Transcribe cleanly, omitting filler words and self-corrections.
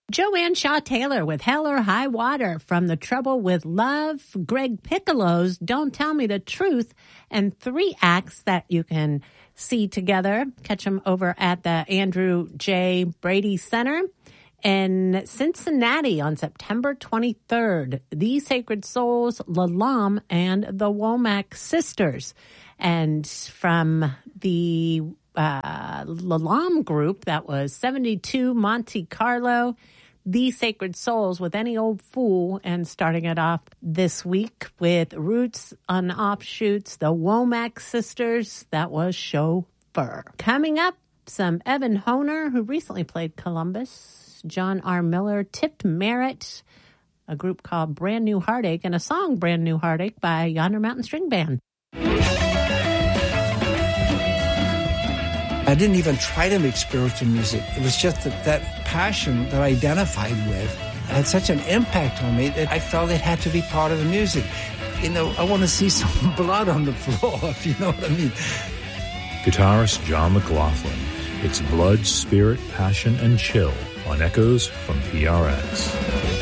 Joanne Shaw Taylor with Hell or High Water from The Trouble with Love, Greg Piccolo's Don't Tell Me the Truth, and 3 acts that you can see together. Catch them over at the Andrew J. Brady Center in Cincinnati on September 23rd. The Sacred Souls, Lalam, and the Womack Sisters. And from the Lalam group, that was 72 Monte Carlo, The Sacred Souls with Any Old Fool, and starting it off this week with Roots on Offshoots, the Womack Sisters, that was Chauffeur. Coming up, some Evan Honer, who recently played Columbus, John R. Miller, Tipped Merritt, a group called Brand New Heartache, and a song Brand New Heartache by Yonder Mountain String Band. I didn't even try to make spiritual music. It was just that passion that I identified with had such an impact on me that I felt it had to be part of the music. You know, I want to see some blood on the floor, if you know what I mean. Guitarist John McLaughlin. It's blood, spirit, passion, and chill on Echoes from PRX.